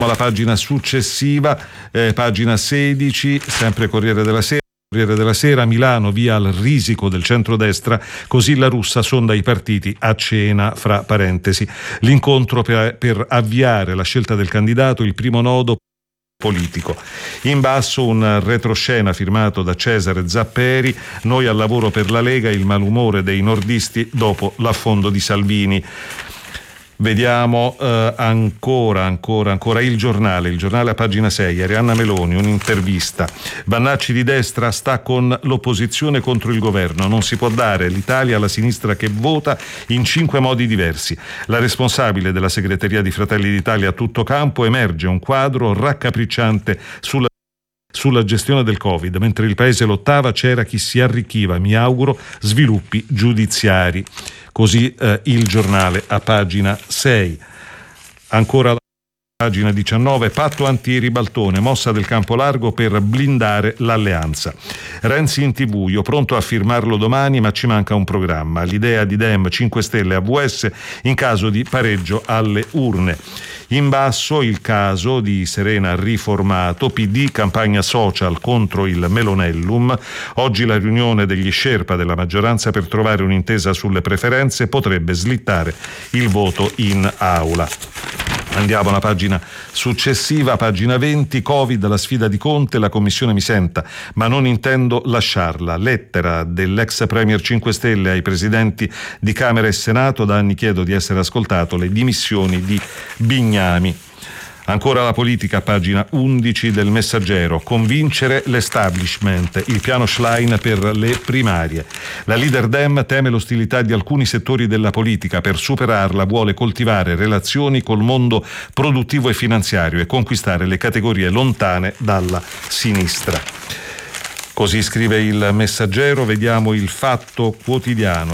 La pagina successiva, pagina 16, sempre Corriere della Sera, Milano via al risico del centrodestra, così la Russa sonda i partiti a cena, fra parentesi. L'incontro per avviare la scelta del candidato, il primo nodo politico. In basso un retroscena firmato da Cesare Zapperi, noi al lavoro per la Lega, il malumore dei nordisti dopo l'affondo di Salvini. Vediamo ancora il giornale a pagina 6, Arianna Meloni, un'intervista. Vannacci di destra sta con l'opposizione contro il governo, non si può dare l'Italia alla sinistra che vota in 5 modi diversi. La responsabile della segreteria di Fratelli d'Italia a tutto campo, emerge un quadro raccapricciante sulla gestione del Covid. Mentre il paese lottava c'era chi si arricchiva, mi auguro sviluppi giudiziari. Così il giornale a pagina 6. Ancora la pagina 19, patto anti-ribaltone, mossa del campo largo per blindare l'alleanza. Renzi in TV, io pronto a firmarlo domani ma ci manca un programma. L'idea di Dem 5 Stelle AVS in caso di pareggio alle urne. In basso il caso di Serena riformato, PD campagna social contro il Melonellum. Oggi la riunione degli Sherpa della maggioranza per trovare un'intesa sulle preferenze potrebbe slittare il voto in aula. Andiamo alla pagina successiva, pagina 20, Covid, la sfida di Conte, la Commissione mi senta, ma non intendo lasciarla. Lettera dell'ex Premier 5 Stelle ai presidenti di Camera e Senato, da anni chiedo di essere ascoltato, le dimissioni di Bignami. Ancora la politica, pagina 11 del Messaggero, convincere l'establishment, il piano Schlein per le primarie. La leader Dem teme l'ostilità di alcuni settori della politica, per superarla vuole coltivare relazioni col mondo produttivo e finanziario e conquistare le categorie lontane dalla sinistra. Così scrive il Messaggero. Vediamo il Fatto Quotidiano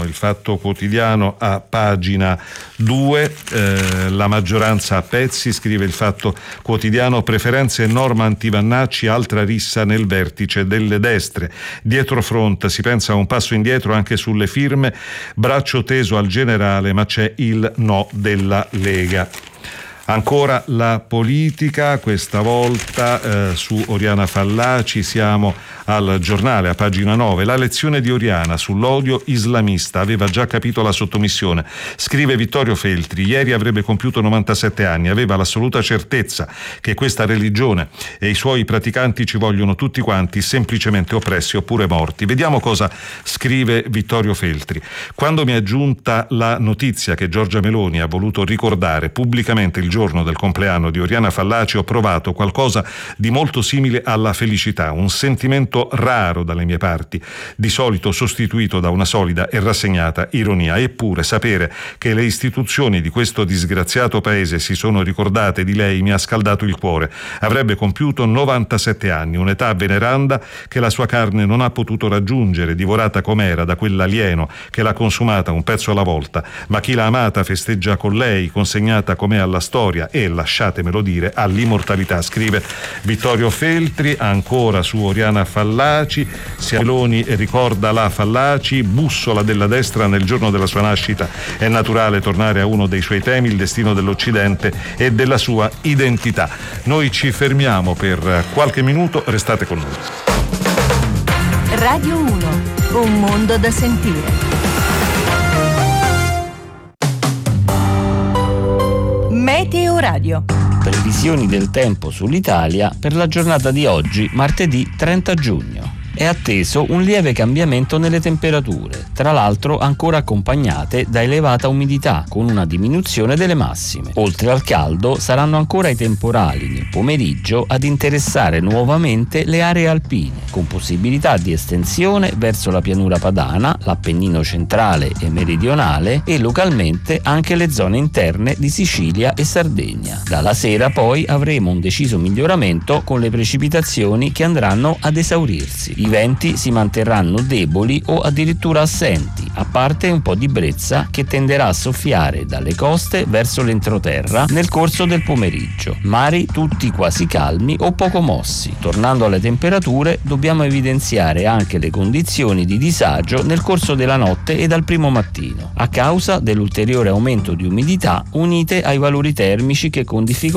a pagina 2, la maggioranza a pezzi, scrive il Fatto Quotidiano, preferenze e norma anti-Vannacci, altra rissa nel vertice delle destre. Dietro front si pensa a un passo indietro anche sulle firme, braccio teso al generale ma c'è il no della Lega. Ancora la politica, questa volta su Oriana Fallaci, siamo al Giornale a pagina 9. La lezione di Oriana sull'odio islamista, aveva già capito la sottomissione. Scrive Vittorio Feltri, ieri avrebbe compiuto 97 anni, aveva l'assoluta certezza che questa religione e i suoi praticanti ci vogliono tutti quanti semplicemente oppressi oppure morti. Vediamo cosa scrive Vittorio Feltri. Quando mi è giunta la notizia che Giorgia Meloni ha voluto ricordare pubblicamente il giorno del compleanno di Oriana Fallaci, ho provato qualcosa di molto simile alla felicità, un sentimento raro dalle mie parti, di solito sostituito da una solida e rassegnata ironia. Eppure sapere che le istituzioni di questo disgraziato paese si sono ricordate di lei mi ha scaldato il cuore. Avrebbe compiuto 97 anni, un'età veneranda che la sua carne non ha potuto raggiungere, divorata com'era da quell'alieno che l'ha consumata un pezzo alla volta, ma chi l'ha amata festeggia con lei, consegnata com'è alla storia e, lasciatemelo dire, all'immortalità, scrive Vittorio Feltri. Ancora su Oriana Fallaci, Meloni ricorda la Fallaci, bussola della destra nel giorno della sua nascita, è naturale tornare a uno dei suoi temi, il destino dell'Occidente e della sua identità. Noi ci fermiamo per qualche minuto, restate con noi. Radio 1, un mondo da sentire. Meteo Radio. Previsioni del tempo sull'Italia per la giornata di oggi, martedì 30 giugno. È atteso un lieve cambiamento nelle temperature, tra l'altro ancora accompagnate da elevata umidità, con una diminuzione delle massime. Oltre al caldo saranno ancora i temporali nel pomeriggio ad interessare nuovamente le aree alpine, con possibilità di estensione verso la pianura padana, l'Appennino centrale e meridionale e localmente anche le zone interne di Sicilia e Sardegna. Dalla sera poi avremo un deciso miglioramento con le precipitazioni che andranno ad esaurirsi. I venti si manterranno deboli o addirittura assenti, a parte un po' di brezza che tenderà a soffiare dalle coste verso l'entroterra nel corso del pomeriggio. Mari tutti quasi calmi o poco mossi. Tornando alle temperature, dobbiamo evidenziare anche le condizioni di disagio nel corso della notte e dal primo mattino, a causa dell'ulteriore aumento di umidità unite ai valori termici che con difficoltà